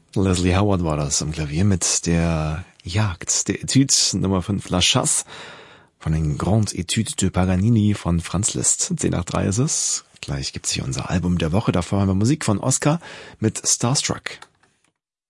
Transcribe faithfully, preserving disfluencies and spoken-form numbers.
Leslie Howard war das am Klavier mit der Jagd, der Etude Nummer fünf La Chasse von den Grandes Etudes de Paganini von Franz Liszt. zehn nach drei ist es. Gleich gibt's hier unser Album der Woche. Davor haben wir Musik von Oscar mit Starstruck.